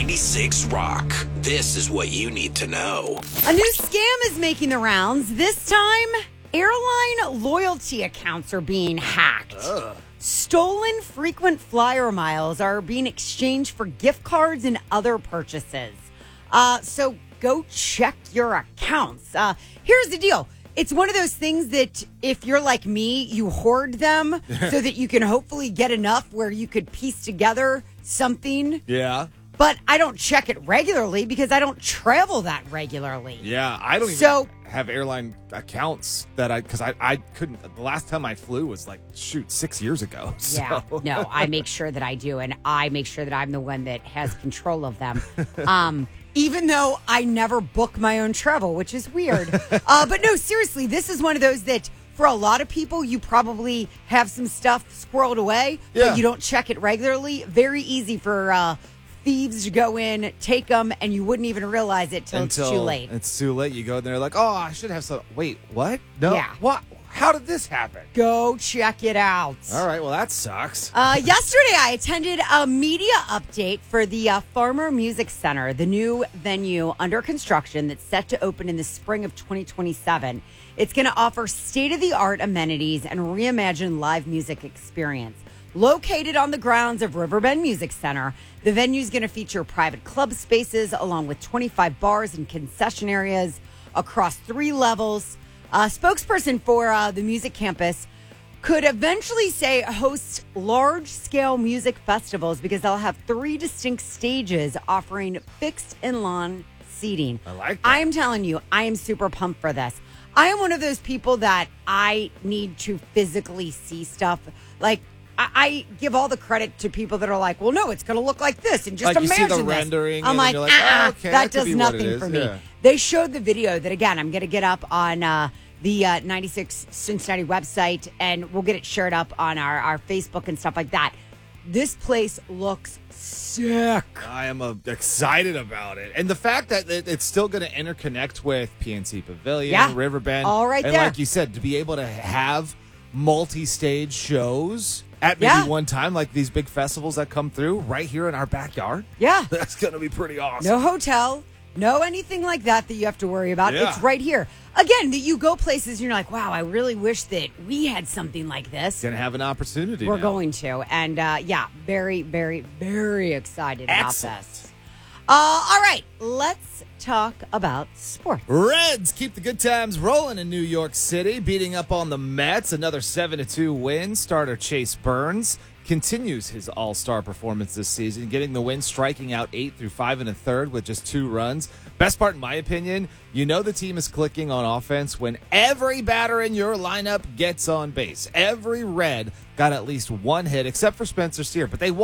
96 Rock. This is what you need to know. A new scam is making the rounds. This time, airline loyalty accounts are being hacked. Stolen frequent flyer miles are being exchanged for gift cards and other purchases. So go check your accounts. Here's the deal. It's one of those things that if you're like me, you hoard them so that you can hopefully get enough where you could piece together something. Yeah. But I don't check it regularly because I don't travel that regularly. Yeah, I don't even have airline accounts because I couldn't. The last time I flew was 6 years ago. So. Yeah, no, I make sure that I do, and I make sure that I'm the one that has control of them. Even though I never book my own travel, which is weird. But no, seriously, this is one of those that for a lot of people, you probably have some stuff squirreled away, but you don't check it regularly. Very easy for thieves to go in, take them, and you wouldn't even realize it until it's too late. It's too late. You go in there like, oh, I should have some. Wait, what? No. Yeah. What? How did this happen? Go check it out. All right. Well, that sucks. Yesterday, I attended a media update for the Farmer Music Center, the new venue under construction that's set to open in the spring of 2027. It's going to offer state-of-the-art amenities and reimagine live music experience. Located on the grounds of Riverbend Music Center, the venue is going to feature private club spaces along with 25 bars and concession areas across 3 levels. A spokesperson for the music campus could eventually say host large-scale music festivals because they'll have 3 distinct stages offering fixed and lawn seating. I like that. I'm telling you, I am super pumped for this. I am one of those people that I need to physically see stuff. I give all the credit to people that are like, well, no, it's going to look like this, and just you imagine see the this. rendering, I'm and like, you're like, oh, okay, that could does be what it nothing is. for me. Yeah. They showed the video that, again, I'm going to get up on the 96 Cincinnati website, and we'll get it shared up on our Facebook and stuff like that. This place looks sick. I am excited about it. And the fact that it's still going to interconnect with PNC Pavilion, Riverbend. All right and there. like you said, to be able to have multi-stage shows at maybe one time, like these big festivals that come through right here in our backyard. Yeah. That's going to be pretty awesome. No hotel, no anything like that you have to worry about. Yeah. It's right here. Again, that you go places and you're like, wow, I really wish that we had something like this. Going to have an opportunity We're now. going to. And very, very, very excited Excellent. about this. All right, let's talk about sports. Reds keep the good times rolling in New York City, beating up on the Mets. Another 7-2 win. Starter Chase Burns continues his all-star performance this season, getting the win, striking out 8 through 5 1/3 with just 2 runs. Best part, in my opinion, you know the team is clicking on offense when every batter in your lineup gets on base. Every Red got at least 1 hit, except for Spencer Steer, but they won.